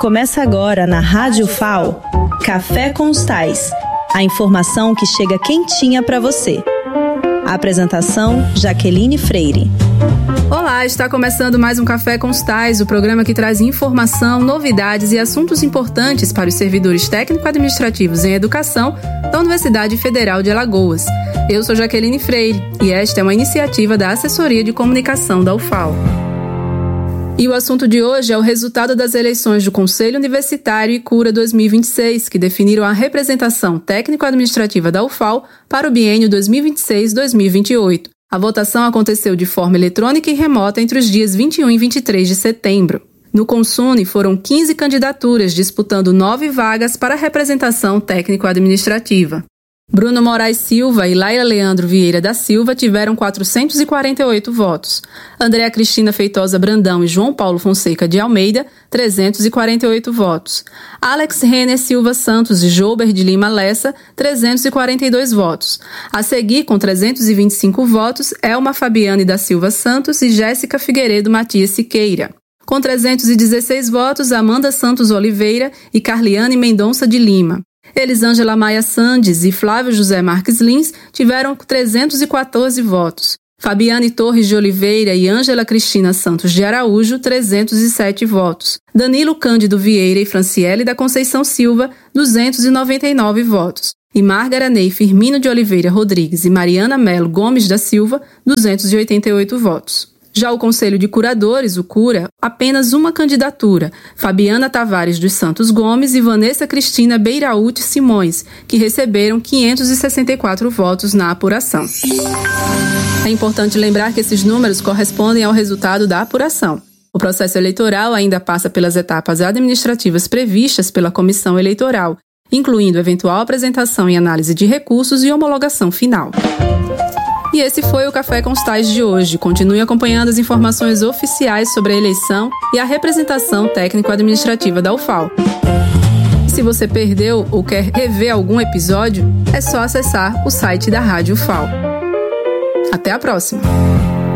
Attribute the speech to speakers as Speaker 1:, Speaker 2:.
Speaker 1: Começa agora na Rádio FAO, Café com os Tais. A informação que chega quentinha para você. A apresentação, Jaqueline Freire.
Speaker 2: Olá, está começando mais um Café com os Tais, o programa que traz informação, novidades e assuntos importantes para os servidores técnico-administrativos em educação da Universidade Federal de Alagoas. Eu sou Jaqueline Freire e esta é uma iniciativa da Assessoria de Comunicação da UFAL. E o assunto de hoje é o resultado das eleições do Conselho Universitário e Cura 2026, que definiram a representação técnico-administrativa da UFAL para o biênio 2026-2028. A votação aconteceu de forma eletrônica e remota entre os dias 21 e 23 de setembro. No Consune, foram 15 candidaturas disputando 9 vagas para a representação técnico-administrativa. Bruno Moraes Silva e Laila Leandro Vieira da Silva tiveram 448 votos. Andréa Cristina Feitosa Brandão e João Paulo Fonseca de Almeida, 348 votos. Alex Renner Silva Santos e Jouber de Lima Lessa, 342 votos. A seguir, com 325 votos, Elma Fabiane da Silva Santos e Jéssica Figueiredo Matias Siqueira. Com 316 votos, Amanda Santos Oliveira e Carliane Mendonça de Lima. Elisângela Maia Sandes e Flávio José Marques Lins tiveram 314 votos. Fabiane Torres de Oliveira e Ângela Cristina Santos de Araújo, 307 votos. Danilo Cândido Vieira e Franciele da Conceição Silva, 299 votos. E Márgara Ney Firmino de Oliveira Rodrigues e Mariana Melo Gomes da Silva, 288 votos. Já o Conselho de Curadores, o CURA, apenas uma candidatura, Fabiana Tavares dos Santos Gomes e Vanessa Cristina Beiraúti Simões, que receberam 564 votos na apuração. É importante lembrar que esses números correspondem ao resultado da apuração. O processo eleitoral ainda passa pelas etapas administrativas previstas pela Comissão Eleitoral, incluindo eventual apresentação e análise de recursos e homologação final. E esse foi o Café com os Tais de hoje. Continue acompanhando as informações oficiais sobre a eleição e a representação técnico-administrativa da UFAL. Se você perdeu ou quer rever algum episódio, é só acessar o site da Rádio UFAL. Até a próxima!